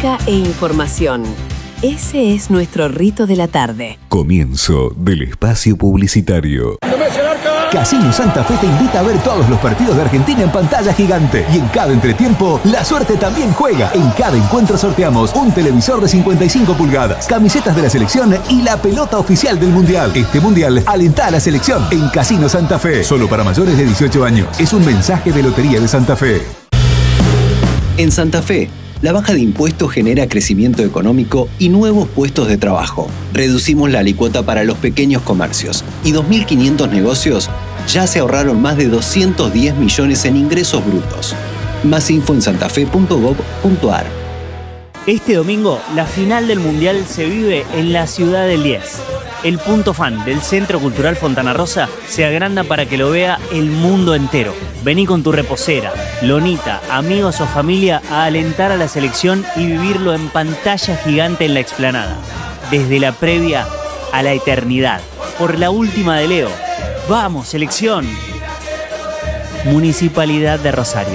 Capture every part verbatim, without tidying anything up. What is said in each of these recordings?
música e información. Ese es nuestro rito de la tarde. Comienzo del espacio publicitario. Casino Santa Fe te invita a ver todos los partidos de Argentina en pantalla gigante. Y en cada entretiempo, la suerte también juega. En cada encuentro sorteamos un televisor de cincuenta y cinco pulgadas, camisetas de la selección y la pelota oficial del Mundial. Este Mundial alenta a la selección en Casino Santa Fe. Solo para mayores de dieciocho años. Es un mensaje de Lotería de Santa Fe. En Santa Fe, la baja de impuestos genera crecimiento económico y nuevos puestos de trabajo. Reducimos la alícuota para los pequeños comercios y dos mil quinientos negocios ya se ahorraron más de doscientos diez millones en ingresos brutos. Más info en santafe punto gob punto ar. Este domingo, la final del Mundial se vive en la Ciudad del diez. El punto fan del Centro Cultural Fontana Rosa se agranda para que lo vea el mundo entero. Vení con tu reposera, lonita, amigos o familia a alentar a la selección y vivirlo en pantalla gigante en la explanada. Desde la previa a la eternidad. Por la última de Leo. ¡Vamos, selección! Municipalidad de Rosario.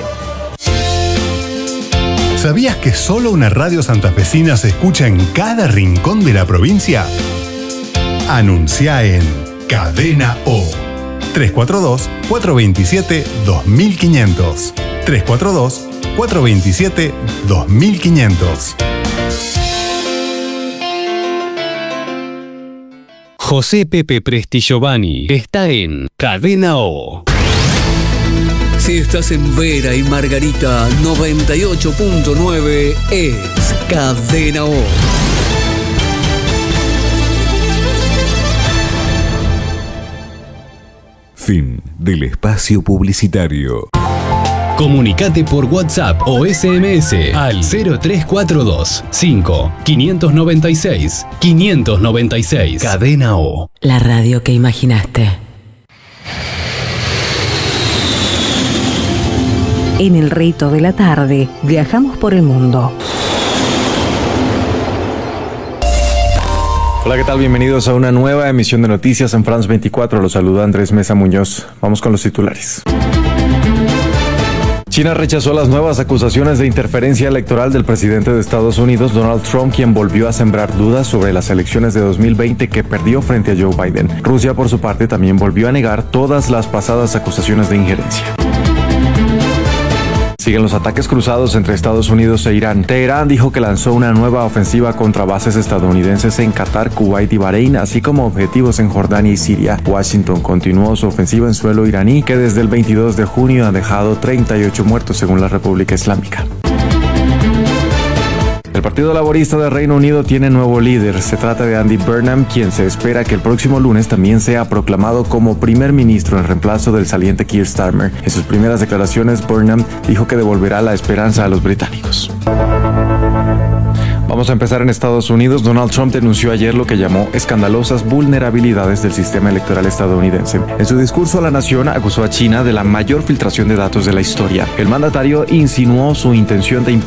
¿Sabías que solo una radio santafesina se escucha en cada rincón de la provincia? Anuncia en Cadena O. tres cuatro dos, cuatro dos siete, dos mil quinientos. tres cuatro dos, cuatro dos siete, dos mil quinientos. José Pepe Presti Giovanni está en Cadena O. Si estás en Vera y Margarita, noventa y ocho punto nueve es Cadena O. Fin del espacio publicitario. Comunicate por WhatsApp o S M S al cero tres cuatro dos, cinco, cinco nueve seis, cinco nueve seis. Cadena O. La radio que imaginaste. En el rito de la tarde, viajamos por el mundo. Hola, ¿qué tal? Bienvenidos a una nueva emisión de Noticias en France veinticuatro. Los saluda Andrés Mesa Muñoz. Vamos con los titulares. China rechazó las nuevas acusaciones de interferencia electoral del presidente de Estados Unidos, Donald Trump, quien volvió a sembrar dudas sobre las elecciones de dos mil veinte que perdió frente a Joe Biden. Rusia, por su parte, también volvió a negar todas las pasadas acusaciones de injerencia. Siguen los ataques cruzados entre Estados Unidos e Irán. Teherán dijo que lanzó una nueva ofensiva contra bases estadounidenses en Qatar, Kuwait y Bahrein, así como objetivos en Jordania y Siria. Washington continuó su ofensiva en suelo iraní, que desde el veintidós de junio ha dejado treinta y ocho muertos según la República Islámica. El Partido Laborista del Reino Unido tiene nuevo líder. Se trata de Andy Burnham, quien se espera que el próximo lunes también sea proclamado como primer ministro en reemplazo del saliente Keir Starmer. En sus primeras declaraciones, Burnham dijo que devolverá la esperanza a los británicos. Vamos a empezar en Estados Unidos. Donald Trump denunció ayer lo que llamó escandalosas vulnerabilidades del sistema electoral estadounidense. En su discurso a la nación acusó a China de la mayor filtración de datos de la historia. El mandatario insinuó su intención de